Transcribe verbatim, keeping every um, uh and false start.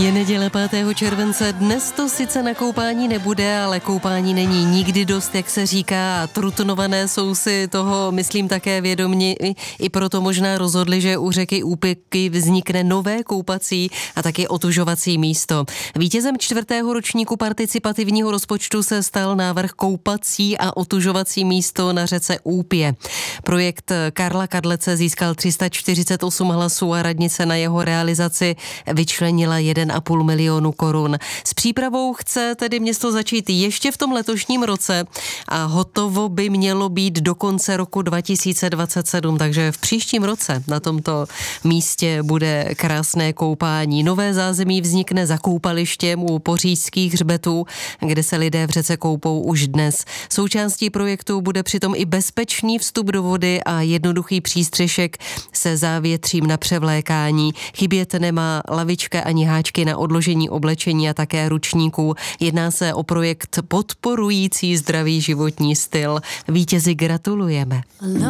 Je neděle pátého července, dnes to sice na koupání nebude, ale koupání není nikdy dost, jak se říká, a Trutnované jsou si toho, myslím, také vědomí, i proto možná rozhodli, že u řeky Úpiky vznikne nové koupací a taky otužovací místo. Vítězem čtvrtého ročníku participativního rozpočtu se stal návrh koupací a otužovací místo na řece Úpě. Projekt Karla Kadlece získal tři sta čtyřicet osm hlasů a radnice na jeho realizaci vyčlenila jeden a půl milionu korun. S přípravou chce tedy město začít ještě v tom letošním roce a hotovo by mělo být do konce roku dva tisíce dvacet sedm, takže v příštím roce na tomto místě bude krásné koupání. Nové zázemí vznikne za koupalištěm u Poříšských hřbetů, kde se lidé v řece koupou už dnes. Součástí projektu bude přitom i bezpečný vstup do vody a jednoduchý přístřešek se závětřím na převlékání. Chybět nemá lavička ani háčky na odložení oblečení a také ručníků. Jedná se o projekt podporující zdravý životní styl. Vítězi gratulujeme.